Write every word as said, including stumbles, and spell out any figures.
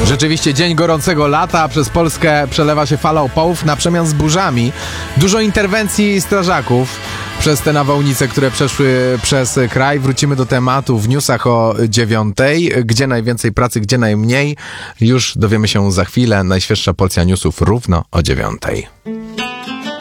Rzeczywiście dzień gorącego lata, przez Polskę przelewa się fala upałów na przemian z burzami. Dużo interwencji strażaków przez te nawałnice, które przeszły przez kraj. Wrócimy do tematu w newsach o dziewiątej. Gdzie najwięcej pracy, gdzie najmniej? Już dowiemy się za chwilę. Najświeższa porcja newsów równo o dziewiątej.